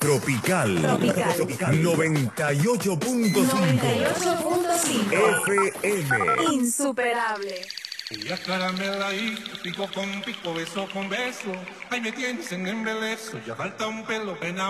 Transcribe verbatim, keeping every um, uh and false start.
Tropical. Tropical. Tropical. noventa y ocho punto cinco. noventa y ocho punto cinco. F M. Insuperable. Ella caramela y pico con pico, beso con beso. Ay, me tienes en embeleso, ya falta un pelo, pena.